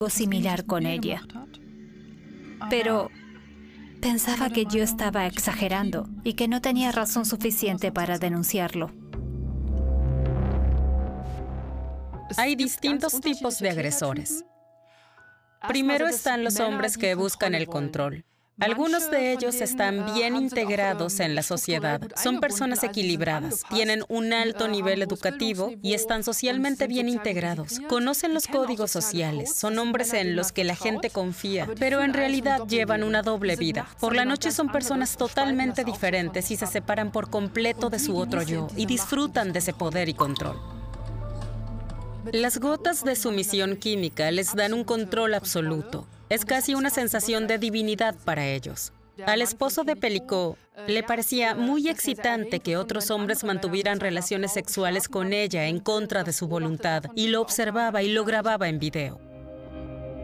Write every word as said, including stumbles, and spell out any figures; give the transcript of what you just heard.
similar con ella. Pero pensaba que yo estaba exagerando y que no tenía razón suficiente para denunciarlo. Hay distintos tipos de agresores. Primero están los hombres que buscan el control. Algunos de ellos están bien integrados en la sociedad. Son personas equilibradas, tienen un alto nivel educativo y están socialmente bien integrados. Conocen los códigos sociales, son hombres en los que la gente confía, pero en realidad llevan una doble vida. Por la noche son personas totalmente diferentes y se separan por completo de su otro yo y disfrutan de ese poder y control. Las gotas de sumisión química les dan un control absoluto. Es casi una sensación de divinidad para ellos. Al esposo de Pellicot le parecía muy excitante que otros hombres mantuvieran relaciones sexuales con ella en contra de su voluntad, y lo observaba y lo grababa en video.